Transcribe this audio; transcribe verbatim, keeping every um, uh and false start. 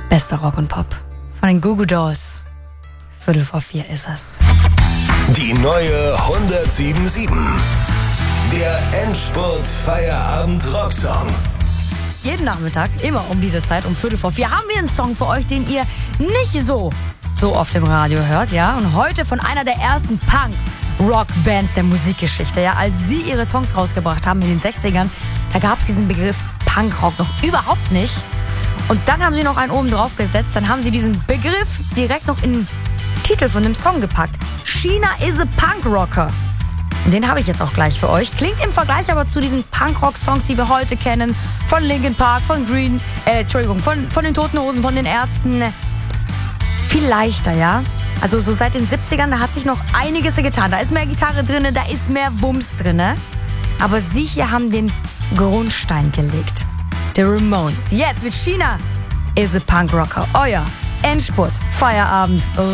Bester Rock und Pop. Von den Goo Goo Dolls. Viertel vor vier ist es. Die neue hundertsieben Komma sieben. Der Endspurt-Feierabend-Rocksong. Jeden Nachmittag, immer um diese Zeit, um Viertel vor vier, haben wir einen Song für euch, den ihr nicht so, so oft im Radio hört, ja? Und heute von einer der ersten Punk-Rock-Bands der Musikgeschichte, ja? Als sie ihre Songs rausgebracht haben in den sechzigern, da gab es diesen Begriff Punkrock noch überhaupt nicht. Und dann haben sie noch einen oben drauf gesetzt, dann haben sie diesen Begriff direkt noch in den Titel von dem Song gepackt. China is a Punk-Rocker. Und den habe ich jetzt auch gleich für euch. Klingt im Vergleich aber zu diesen Punkrock-Songs, die wir heute kennen, von Linkin Park, von Green, äh, Entschuldigung, von, von den Toten Hosen, von den Ärzten, viel leichter, ja? Also so seit den siebzigern, da hat sich noch einiges getan. Da ist mehr Gitarre drin, da ist mehr Wumms drin. Aber sie hier haben den Grundstein gelegt. The Ramones. Jetzt mit China is a Punk Rocker. Euer Endspurt, Feierabend.